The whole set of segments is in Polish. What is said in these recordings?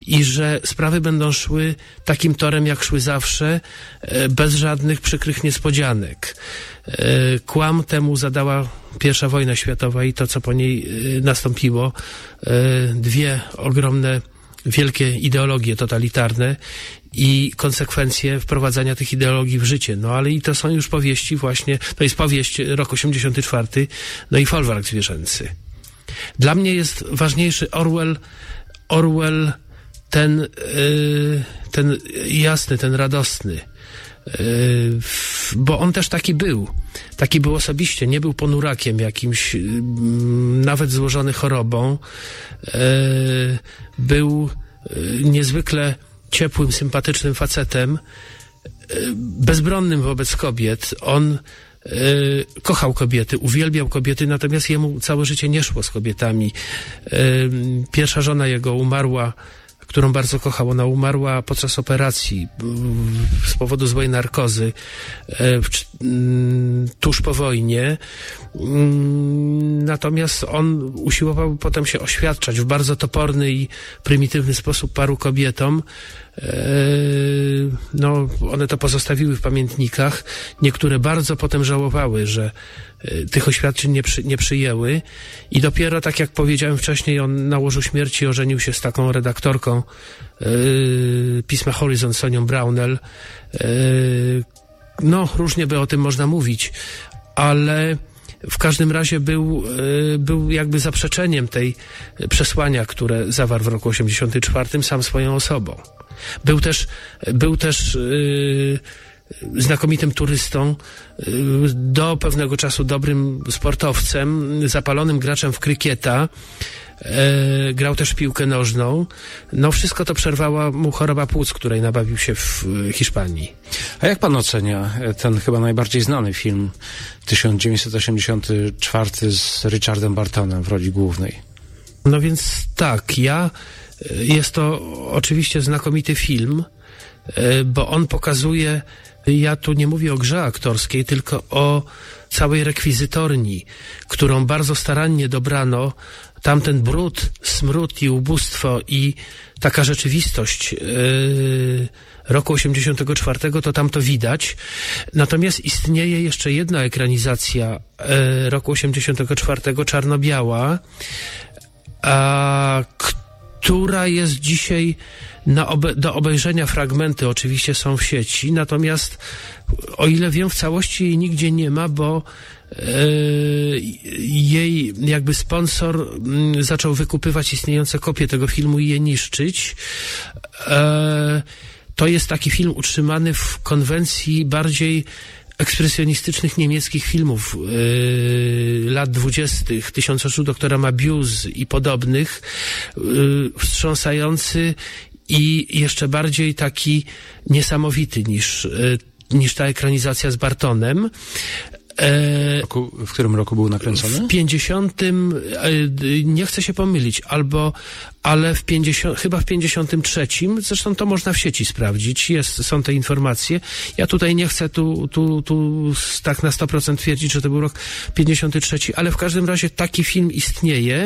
i że sprawy będą szły takim torem, jak szły zawsze, bez żadnych przykrych niespodzianek. Kłam temu zadała I wojna światowa i to, co po niej nastąpiło. Dwie ogromne, wielkie ideologie totalitarne i konsekwencje wprowadzania tych ideologii w życie. No ale i to są już powieści właśnie, to jest powieść rok 84, no i folwark zwierzęcy. Dla mnie jest ważniejszy Orwell ten jasny, ten radosny, bo on też taki był osobiście, nie był ponurakiem jakimś, nawet złożony chorobą, był niezwykle ciepłym, sympatycznym facetem, bezbronnym wobec kobiet. On kochał kobiety, uwielbiał kobiety, natomiast jemu całe życie nie szło z kobietami. Pierwsza żona jego umarła, którą bardzo kochał. Ona umarła podczas operacji z powodu złej narkozy tuż po wojnie. Natomiast on usiłował potem się oświadczać w bardzo toporny i prymitywny sposób paru kobietom. No, one to pozostawiły w pamiętnikach. Niektóre bardzo potem żałowały, że tych oświadczeń nie przyjęły i dopiero, tak jak powiedziałem wcześniej, on na łożu śmierci ożenił się z taką redaktorką pisma Horizon, Sonią Brownell. No, różnie by o tym można mówić, ale w każdym razie był jakby zaprzeczeniem tej przesłania, które zawarł w roku 84 sam swoją osobą. Był też znakomitym turystą, do pewnego czasu dobrym sportowcem, zapalonym graczem w krykieta, grał też w piłkę nożną. No wszystko to przerwała mu choroba płuc, której nabawił się w Hiszpanii. A jak pan ocenia ten chyba najbardziej znany film 1984 z Richardem Bartonem w roli głównej? No więc tak, jest to oczywiście znakomity film, bo on pokazuje, ja tu nie mówię o grze aktorskiej, tylko o całej rekwizytorni, którą bardzo starannie dobrano. Tamten brud, smród i ubóstwo i taka rzeczywistość roku 84 to tam to widać. Natomiast istnieje jeszcze jedna ekranizacja roku 84, czarno-biała, która jest dzisiaj do obejrzenia. Fragmenty oczywiście są w sieci, natomiast o ile wiem, w całości jej nigdzie nie ma, bo jej jakby sponsor zaczął wykupywać istniejące kopie tego filmu i je niszczyć. To jest taki film utrzymany w konwencji bardziej ekspresjonistycznych niemieckich filmów lat 20., Tysiąc oczu doktora Mabuse i podobnych, wstrząsający i jeszcze bardziej taki niesamowity niż ta ekranizacja z Bartonem. W którym roku był nakręcony? W 50. Nie chcę się pomylić, ale chyba w 53. Zresztą to można w sieci sprawdzić. Są te informacje. Ja tutaj nie chcę tu tak na 100% twierdzić, że to był rok 53, ale w każdym razie taki film istnieje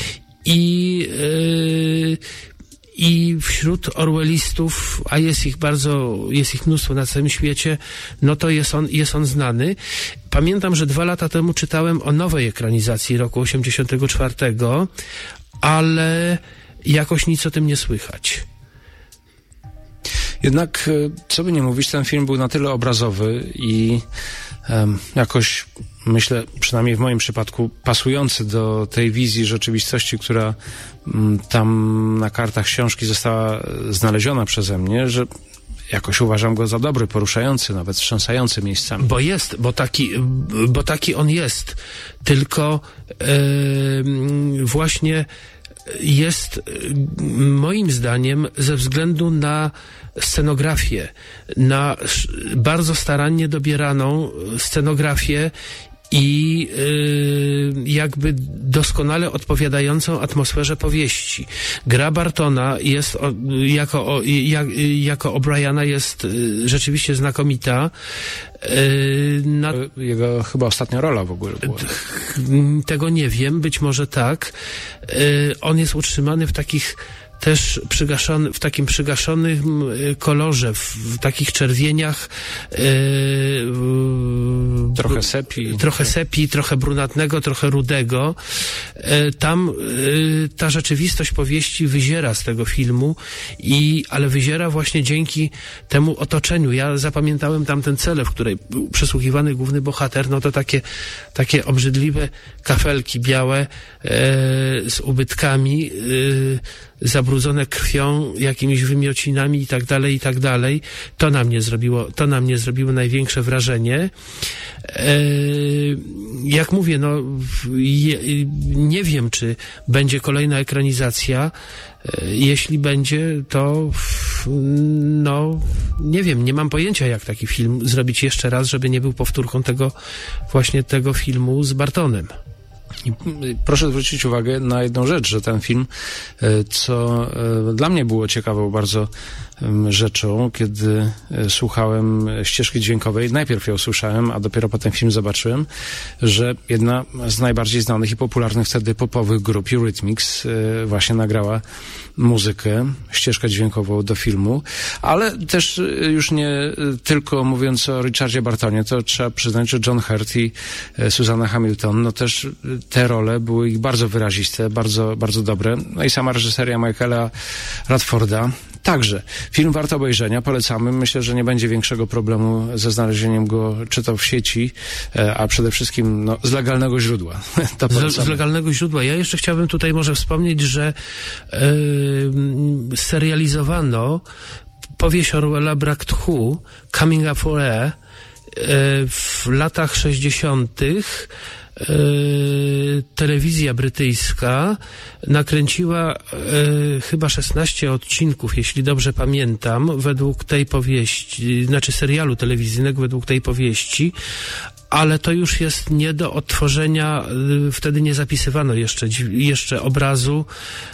i wśród orwellistów, a jest ich mnóstwo na całym świecie, no to jest on znany. Pamiętam, że 2 lata temu czytałem o nowej ekranizacji roku 84, ale jakoś nic o tym nie słychać. Jednak, co by nie mówić, ten film był na tyle obrazowy i jakoś, myślę, przynajmniej w moim przypadku, pasujący do tej wizji rzeczywistości, która tam na kartach książki została znaleziona przeze mnie, że jakoś uważam go za dobry, poruszający, nawet wstrząsający miejscami. Bo taki on jest. Tylko właśnie jest, moim zdaniem, ze względu na scenografię, na bardzo starannie dobieraną scenografię i jakby doskonale odpowiadającą atmosferze powieści. Gra Bartona jest jako O'Briana jest rzeczywiście znakomita. Jego chyba ostatnia rola w ogóle była. Tego nie wiem, być może tak. On jest utrzymany w takich też w takim przygaszonym kolorze, w takich czerwieniach, trochę sepi, trochę brunatnego, trochę rudego. Tam ta rzeczywistość powieści wyziera z tego filmu, ale wyziera właśnie dzięki temu otoczeniu. Ja zapamiętałem tam ten cele, w której był przesłuchiwany główny bohater, no to takie obrzydliwe kafelki białe z ubytkami, zabrudzone krwią, jakimiś wymiocinami i tak dalej. To na mnie zrobiło największe wrażenie. Jak mówię, no nie wiem, czy będzie kolejna ekranizacja. Jeśli będzie, to no nie wiem, nie mam pojęcia, jak taki film zrobić jeszcze raz, żeby nie był powtórką tego filmu z Bartonem. I proszę zwrócić uwagę na jedną rzecz, że ten film, co dla mnie było ciekawą bardzo rzeczą, kiedy słuchałem ścieżki dźwiękowej, najpierw ją słyszałem, a dopiero potem film zobaczyłem, że jedna z najbardziej znanych i popularnych wtedy popowych grup, Eurythmics, właśnie nagrała muzykę, ścieżkę dźwiękową do filmu, ale też już nie tylko mówiąc o Richardzie Bartonie, to trzeba przyznać, że John Hurt i Susanna Hamilton, no też te role były ich bardzo wyraziste, bardzo, bardzo dobre. No i sama reżyseria Michaela Radforda. Także film warto obejrzenia, polecamy. Myślę, że nie będzie większego problemu ze znalezieniem go, czy to w sieci, a przede wszystkim z legalnego źródła. Z legalnego źródła. Ja jeszcze chciałbym tutaj może wspomnieć, że serializowano powieść Orwella Brak tchu, Coming Up for Air, w latach 60. Telewizja brytyjska nakręciła chyba 16 odcinków, jeśli dobrze pamiętam, według tej powieści, znaczy serialu telewizyjnego według tej powieści, ale to już jest nie do odtworzenia, wtedy nie zapisywano jeszcze obrazu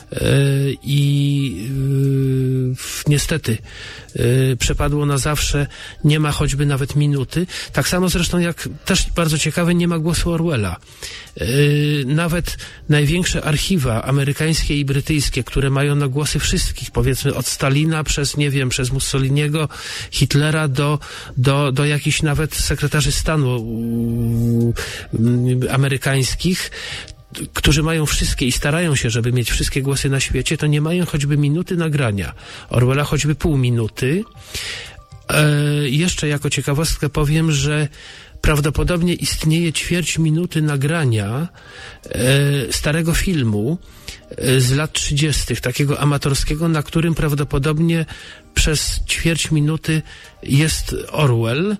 i niestety przepadło na zawsze, nie ma choćby nawet minuty. Tak samo zresztą jak, też bardzo ciekawe, nie ma głosu Orwella. Nawet największe archiwa amerykańskie i brytyjskie, które mają na głosy wszystkich, powiedzmy od Stalina przez Mussoliniego, Hitlera do jakichś nawet sekretarzy stanu amerykańskich, którzy mają wszystkie i starają się, żeby mieć wszystkie głosy na świecie, to nie mają choćby minuty nagrania. Orwella choćby pół minuty. Jeszcze jako ciekawostkę powiem, że prawdopodobnie istnieje ćwierć minuty nagrania starego filmu z lat 30., takiego amatorskiego, na którym prawdopodobnie przez ćwierć minuty jest Orwell.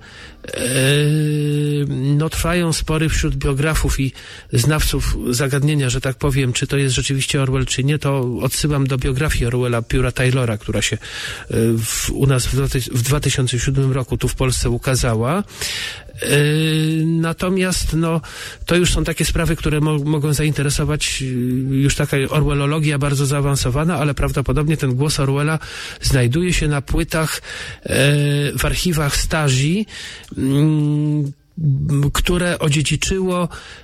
Trwają spory wśród biografów i znawców zagadnienia, że tak powiem, czy to jest rzeczywiście Orwell, czy nie. To odsyłam do biografii Orwella Pura Taylora, która się u nas w 2007 roku tu w Polsce ukazała. Natomiast to już są takie sprawy, które mogą zainteresować, już taka orwellologia bardzo zaawansowana, ale prawdopodobnie ten głos Orwella znajduje się na płytach w archiwach Stasi, które odziedziczyło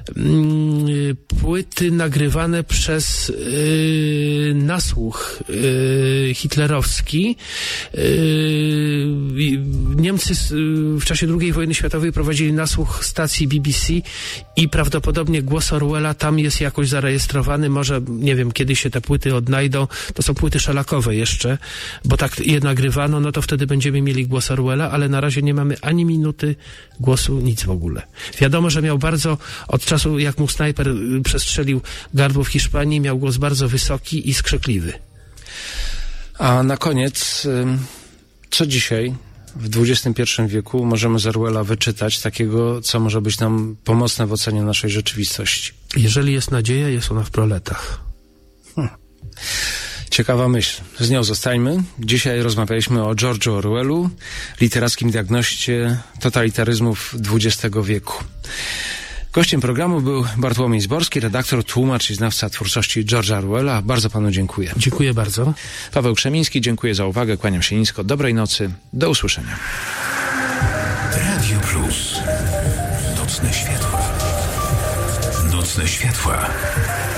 płyty nagrywane przez nasłuch hitlerowski. Niemcy w czasie II wojny światowej prowadzili nasłuch stacji BBC i prawdopodobnie głos Orwella tam jest jakoś zarejestrowany. Może, nie wiem, kiedy się te płyty odnajdą. To są płyty szalakowe jeszcze, bo tak je nagrywano, no to wtedy będziemy mieli głos Orwella, ale na razie nie mamy ani minuty głosu, nic w ogóle. Wiadomo, że miał od czasu jak mu snajper przestrzelił gardło w Hiszpanii, miał głos bardzo wysoki i skrzekliwy. A na koniec, co dzisiaj w XXI wieku możemy z Orwella wyczytać takiego, co może być nam pomocne w ocenie naszej rzeczywistości? Jeżeli jest nadzieja, jest ona w proletach. Ciekawa myśl. Z nią zostańmy. Dzisiaj rozmawialiśmy o George'u Orwellu, literackim diagnoście totalitaryzmów XX wieku. Gościem programu był Bartłomiej Zborski, redaktor, tłumacz i znawca twórczości George'a Orwella. Bardzo panu dziękuję. Dziękuję bardzo. Paweł Krzemiński, dziękuję za uwagę. Kłaniam się nisko. Dobrej nocy. Do usłyszenia. Radio Plus. Nocne światła. Nocne światła.